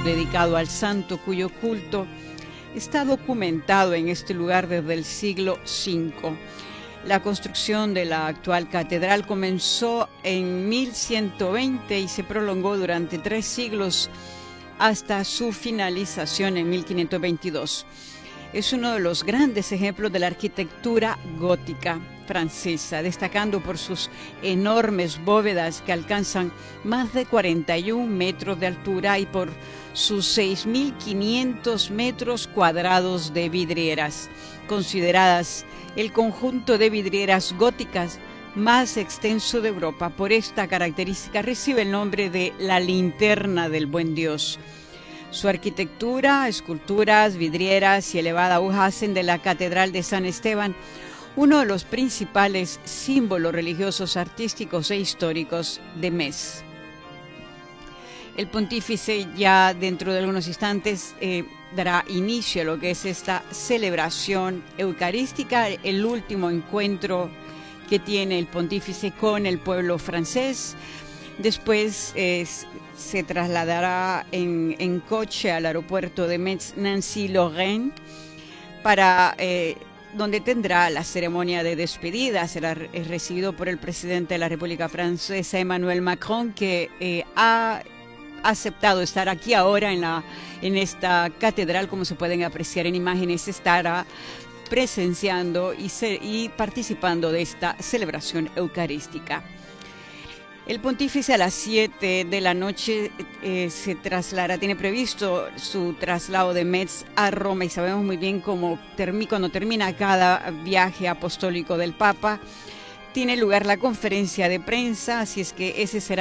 dedicado al santo cuyo culto está documentado en este lugar desde el siglo V. La construcción de la actual catedral comenzó en 1120 y se prolongó durante 3 siglos hasta su finalización en 1522. Es uno de los grandes ejemplos de la arquitectura gótica francesa, destacando por sus enormes bóvedas que alcanzan más de 41 metros de altura y por sus 6.500 metros cuadrados de vidrieras, consideradas el conjunto de vidrieras góticas más extenso de Europa. Por esta característica recibe el nombre de la linterna del buen Dios. Su arquitectura, esculturas, vidrieras y elevada aguja hacen de la Catedral de San Esteban uno de los principales símbolos religiosos, artísticos e históricos de Metz. El pontífice ya dentro de algunos instantes dará inicio a lo que es esta celebración eucarística, el último encuentro que tiene el pontífice con el pueblo francés. Después se trasladará en coche al aeropuerto de Metz-Nancy-Lorraine para donde tendrá la ceremonia de despedida. Será recibido por el presidente de la República Francesa, Emmanuel Macron, que ha aceptado estar aquí ahora en esta catedral. Como se pueden apreciar en imágenes, estará presenciando y participando de esta celebración eucarística. El pontífice a las 7 de la noche se trasladará, tiene previsto su traslado de Metz a Roma, y sabemos muy bien cómo cuando termina cada viaje apostólico del Papa, tiene lugar la conferencia de prensa, así es que ese será